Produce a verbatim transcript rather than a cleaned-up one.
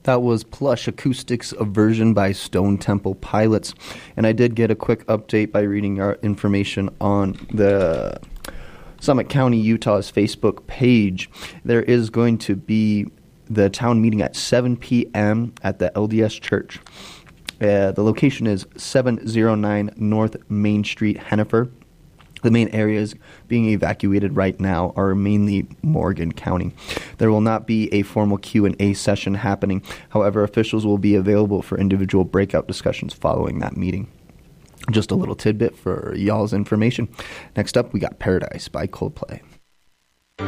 That was Plush Acoustics, a version by Stone Temple Pilots. And I did get a quick update by reading our information on the Summit County, Utah's Facebook page. There is going to be the town meeting at seven p.m. at the L D S Church. Uh, the location is seven oh nine North Main Street, Hennifer. The main areas being evacuated right now are mainly Morgan County. There will not be a formal Q and A session happening. However, officials will be available for individual breakout discussions following that meeting. Just a little tidbit for y'all's information. Next up, we got Paradise by Coldplay.